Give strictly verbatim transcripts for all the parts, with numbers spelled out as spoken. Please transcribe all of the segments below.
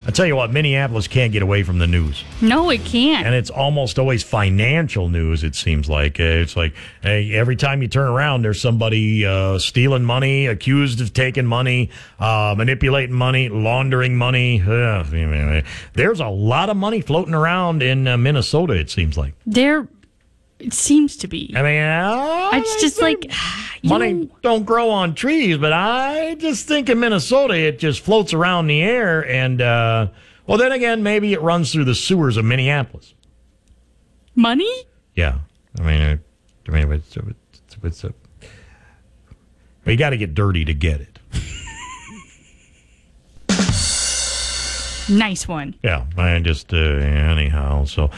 I tell you what, Minneapolis can't get away from the news. No, it can't. And it's almost always financial news, it seems like. It's like hey, every time you turn around, there's somebody uh, stealing money, accused of taking money, uh, manipulating money, laundering money. Uh, there's a lot of money floating around in uh, Minnesota, it seems like. There, it seems to be. I mean, uh, it's just like... Money know, don't grow on trees, but I just think in Minnesota it just floats around the air. And, uh, well, then again, maybe it runs through the sewers of Minneapolis. Money? Yeah. I mean, uh, I mean it's, it's, it's a, but you got to get dirty to get it. Nice one. Yeah. I just, uh, anyhow, so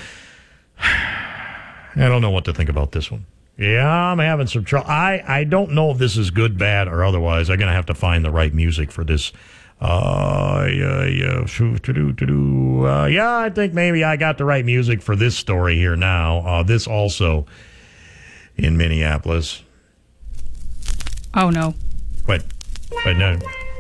I don't know what to think about this one. Yeah, I'm having some trouble. I, I don't know if this is good, bad, or otherwise. I'm going to have to find the right music for this. Uh, yeah, yeah, uh, yeah, I think maybe I got the right music for this story here now. Uh, this also in Minneapolis. Oh, no. But, but no.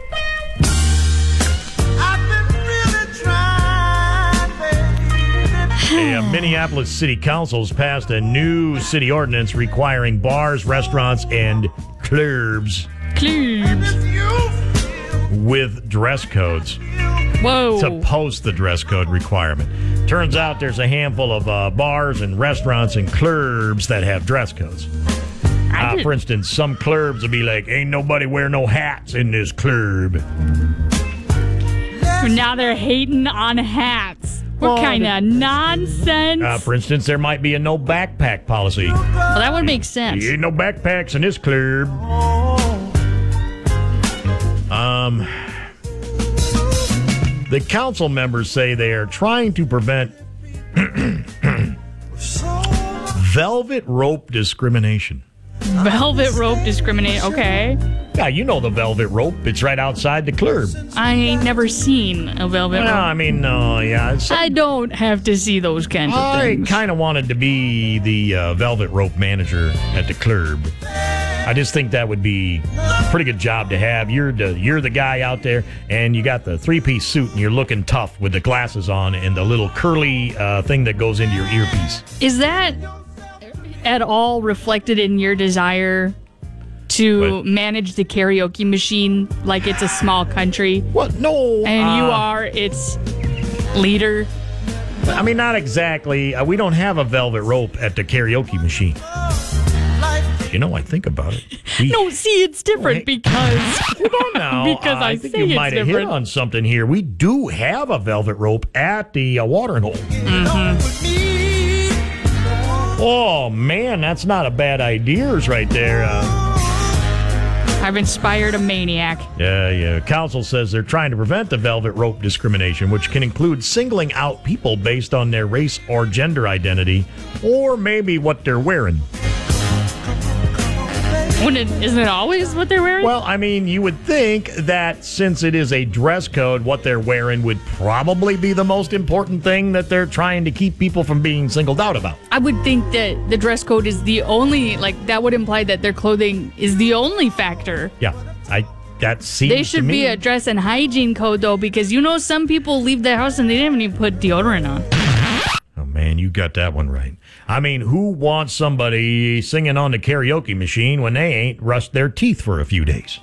A uh, Minneapolis City Council has passed a new city ordinance requiring bars, restaurants, and clubs, clubs with dress codes Whoa. to post the dress code requirement. Turns out there's a handful of uh, bars and restaurants and clubs that have dress codes. Uh, for instance, some clubs will be like, ain't nobody wear no hats in this club. Now they're hating on hats. What well, kind of nonsense? Uh, for instance, there might be a no backpack policy. Well, that would make sense. Ain't no backpacks in this club. Um, the council members say they are trying to prevent velvet rope discrimination. Velvet rope discrimination, okay. Yeah, you know the velvet rope. It's right outside the club. I ain't never seen a velvet well, rope. I mean, uh, yeah. It's, I don't have to see those kinds of I things. I kind of wanted to be the uh, velvet rope manager at the club. I just think that would be a pretty good job to have. You're the you're the guy out there, and you got the three-piece suit, and you're looking tough with the glasses on and the little curly uh, thing that goes into your earpiece. Is that at all reflected in your desire to what? manage the karaoke machine like it's a small country? What? No. And uh, you are its leader? I mean, not exactly. Uh, we don't have a velvet rope at the karaoke machine. You know, I think about it. We, no, see, it's different wait, because... Hold on now. because I, I think say you it's might have different. hit on something here. We do have a velvet rope at the uh, watering hole. Mm-hmm. Oh, man, that's not a bad idea right there. Uh, I've inspired a maniac. Yeah, yeah. Council says they're trying to prevent the velvet rope discrimination, which can include singling out people based on their race or gender identity, or maybe what they're wearing. Wouldn't it, isn't it always what they're wearing? Well, I mean, you would think that since it is a dress code, what they're wearing would probably be the most important thing that they're trying to keep people from being singled out about. I would think that the dress code is the only, like, that would imply that their clothing is the only factor. Yeah, I that seems They should to me. be a dress and hygiene code, though, because you know some people leave their house and they didn't even put deodorant on. Oh, man, you got that one right. I mean, who wants somebody singing on the karaoke machine when they ain't brushed their teeth for a few days?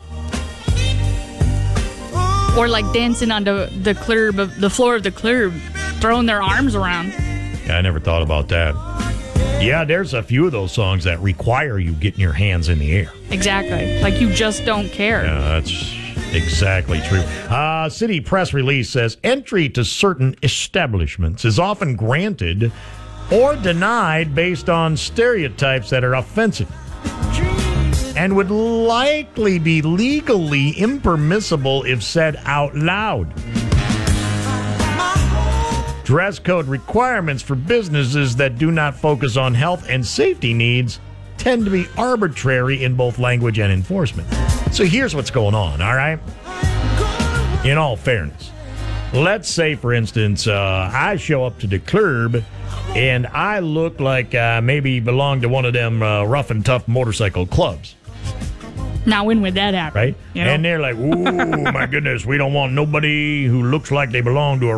Or like dancing on the, the club, the floor of the club, throwing their arms around. Yeah, I never thought about that. Yeah, there's a few of those songs that require you getting your hands in the air. Exactly. Like you just don't care. Yeah, that's exactly true. Uh, city press release says entry to certain establishments is often granted or denied based on stereotypes that are offensive and would likely be legally impermissible if said out loud. Dress code requirements for businesses that do not focus on health and safety needs tend to be arbitrary in both language and enforcement. So here's what's going on, all right? In all fairness, let's say, for instance, uh, I show up to the club and I look like uh, maybe belong to one of them uh, rough and tough motorcycle clubs. Now, when would that happen? Right? You know? And they're like, ooh, my goodness, we don't want nobody who looks like they belong to a